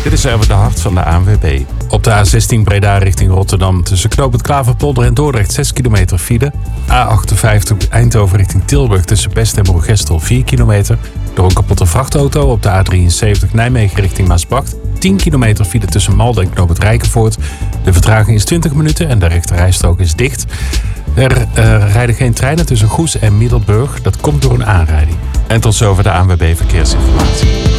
Dit is even de hart van de ANWB. Op de A16 Breda richting Rotterdam tussen knooppunt Klaverpolder en Dordrecht 6 kilometer file. A58 Eindhoven richting Tilburg tussen Best en Moergestel 4 kilometer. Door een kapotte vrachtauto op de A73 Nijmegen richting Maasbracht. 10 kilometer file tussen Malden en knooppunt Rijkenvoort. De vertraging is 20 minuten en de rechterrijstrook is dicht. Er rijden geen treinen tussen Goes en Middelburg. Dat komt door een aanrijding. En tot zover de ANWB Verkeersinformatie.